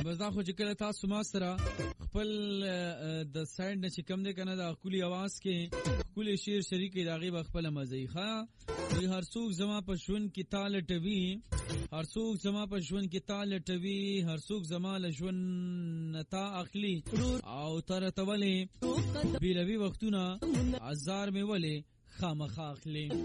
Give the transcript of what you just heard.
بس دا خو چې کله تاسو ما سره خپل د سایډ نه چې کم دی کنه دا خولي आवाज کې خولي شعر شریکي داغي خپل مزي ښا وی هر څوک زما په ژوند کې تال ټوي هر څوک زما په ژوند کې تال ټوي هر څوک زما له ژوند نتا اخلي او تر تولې بیلوي وختونه هزار مې ولې خامخا اخلي